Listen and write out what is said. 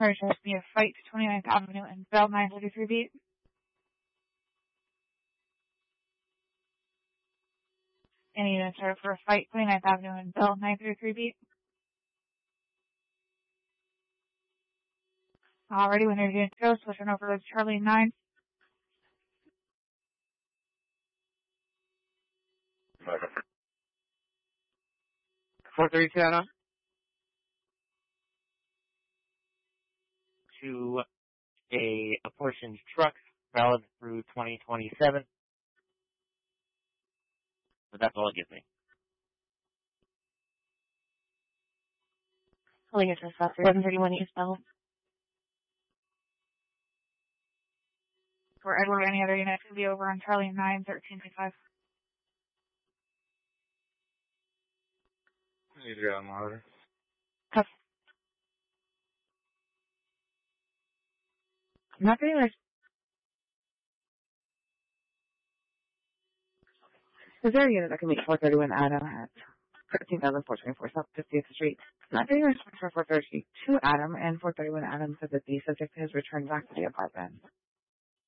Sorry, supposed to be a fight to 29th Avenue and Bell 933 beat. Any units are for a fight 29th Avenue and Bell 933 beat. Alrighty, when your units go, switching over to Charlie 9. 432 out to a apportioned truck valid through 2027. But that's all it gives me. Holding it to 731 East Bell. For Edward, any other units can be over on Charlie 9, 1325. Need to get on louder. Tough. Nothing. Is there a unit that can meet 431 Adam at 13,424 South 50th Street? Not getting a response for 432 Adam, and 431 Adam said that the subject has returned back to the apartment.